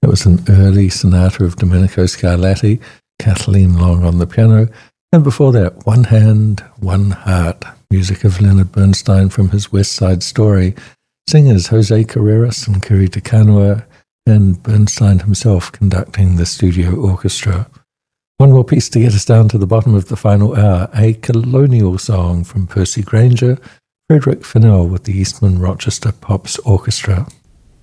was an early sonata of Domenico Scarlatti, Kathleen Long on the piano, and before that, One Hand, One Heart, music of Leonard Bernstein from his West Side Story, singers Jose Carreras and Kiri Te and Bernstein himself conducting the studio orchestra. One more piece to get us down to the bottom of the final hour, a colonial song from Percy Grainger, Frederick Fennell with the Eastman Rochester Pops Orchestra.